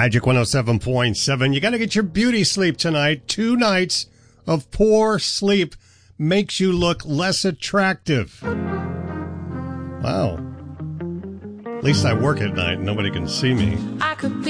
Magic 107.7. You got to get your beauty sleep tonight. 2 nights of poor sleep makes you look less attractive. Wow. At least I work at night and nobody can see me. I could be